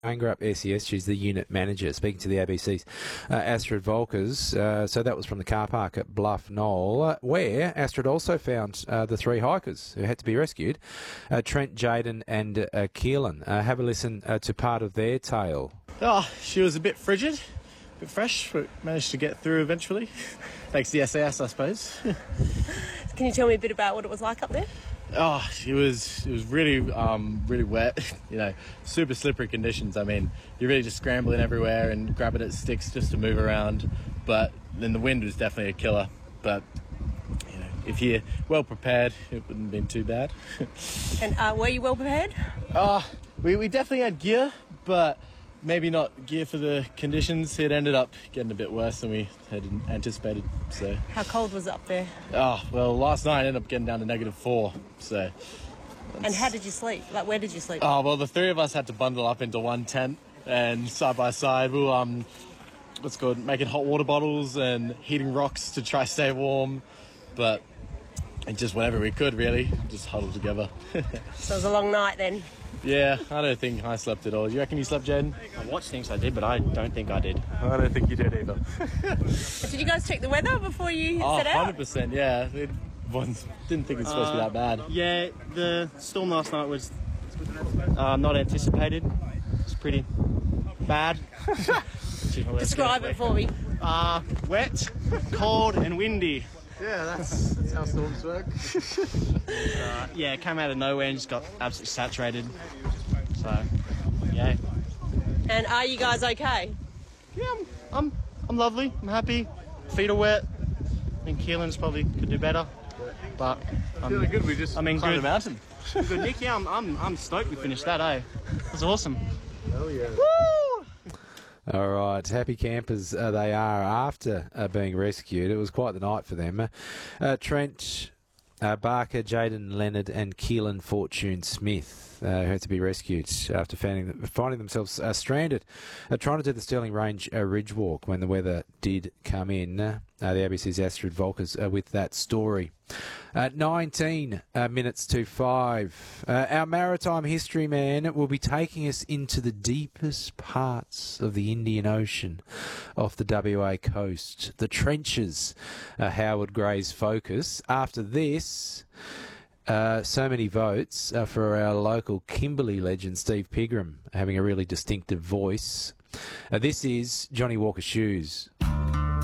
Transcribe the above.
Angerup SES, she's the unit manager, speaking to the ABC's Astrid Volkers. So that was from the car park at Bluff Knoll, where Astrid also found the three hikers who had to be rescued, Trent, Jaden and Keelan. Have a listen to part of their tale. Oh, she was a bit frigid, a bit fresh, but managed to get through eventually. Thanks to the SAS, I suppose. Can you tell me a bit about what it was like up there? Oh, it was really really wet. You know, super slippery conditions. I mean, you're really just scrambling everywhere and grabbing at sticks just to move around. But then the wind was definitely a killer. But you know, if you're well prepared, it wouldn't have been too bad. And were you well prepared? We definitely had gear, but maybe not gear for the conditions. It ended up getting a bit worse than we had anticipated. So. How cold was it up there? Oh, well, last night I ended up getting down to -4. So. And how did you sleep? Like, where did you sleep? Oh, well, the three of us had to bundle up into one tent, and side by side we were, making hot water bottles and heating rocks to try stay warm. But just whatever we could, really, just huddled together. So it was a long night then? Yeah, I don't think I slept at all. You reckon you slept, Jaden? I watched things I did, but I don't think I did. I don't think you did either. Did you guys check the weather before you set out? 100%, yeah. Didn't think it was supposed to be that bad. Yeah, the storm last night was not anticipated. It's pretty bad. Describe it for me. Wet, cold and windy. Yeah, that's how storms work. Yeah, it came out of nowhere and just got absolutely saturated. So, yeah. And are you guys okay? Yeah, I'm lovely. I'm happy. Feet are wet. I think Keelan's probably could do better. But I'm Feeling good. We just climbed good. a mountain. Good, Nick. Yeah, I'm stoked we finished that. It was awesome. Hell yeah. Woo! All right, happy campers they are after being rescued. It was quite the night for them. Trent Barker, Jaden Leonard and Keelan Fortune Smith who had to be rescued after finding themselves stranded trying to do the Stirling Range Ridge Walk when the weather did come in. The ABC's Astrid Volkers with that story. 19 minutes to 5. Our maritime history man will be taking us into the deepest parts of the Indian Ocean off the WA coast. The trenches are Howard Gray's focus. After this, so many votes for our local Kimberley legend Steve Pigram having a really distinctive voice. This is Johnny Walker Shoes.